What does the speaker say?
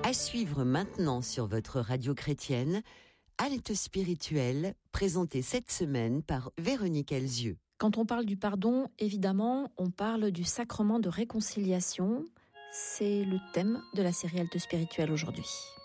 À suivre maintenant sur votre radio chrétienne, Halte spirituelle, présentée cette semaine par Véronique Elzieux. Quand on parle du pardon, évidemment, on parle du sacrement de réconciliation. C'est le thème de la série Halte spirituelle aujourd'hui.